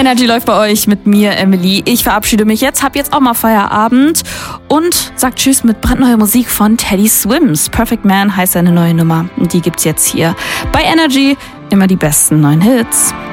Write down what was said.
Energy läuft bei euch mit mir, Emily. Ich verabschiede mich jetzt, hab jetzt auch mal Feierabend und sag Tschüss mit brandneuer Musik von Teddy Swims. Perfect Man heißt seine neue Nummer. Und die gibt's jetzt hier bei Energy. Immer die besten neuen Hits.